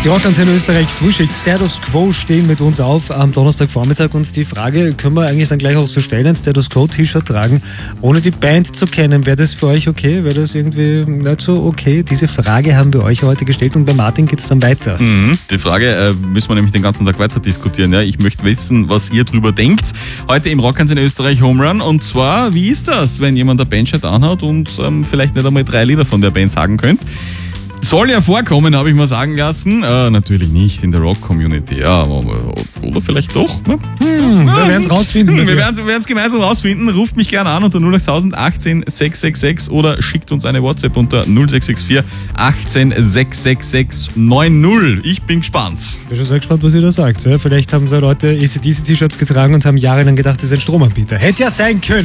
Die Rockantenne Österreich Frühschicht, Status Quo stehen mit uns auf am Donnerstagvormittag und die Frage können wir eigentlich dann gleich auch so stellen, ein Status Quo T-Shirt tragen, ohne die Band zu kennen. Wäre das für euch okay? Wäre das irgendwie nicht so okay? Diese Frage haben wir euch heute gestellt und bei Martin geht es dann weiter. Die Frage müssen wir nämlich den ganzen Tag weiter diskutieren. Ja? Ich möchte wissen, was ihr drüber denkt. Heute im Rockantenne Österreich Home Run, und zwar, wie ist das, wenn jemand ein Bandshirt anhat und vielleicht nicht einmal 3 Lieder von der Band sagen könnt? Soll ja vorkommen, habe ich mal sagen lassen. Natürlich nicht in der Rock-Community, ja, oder vielleicht doch. Ne? Wir werden es rausfinden. Wir werden es gemeinsam rausfinden. Ruft mich gerne an unter 08000 18 666 oder schickt uns eine WhatsApp unter 0664 18 666 90. Ich bin gespannt. Ich bin schon sehr gespannt, was ihr da sagt. Vielleicht haben so Leute ACDC-T-Shirts getragen und haben jahrelang gedacht, das ist ein Stromanbieter. Hätte ja sein können.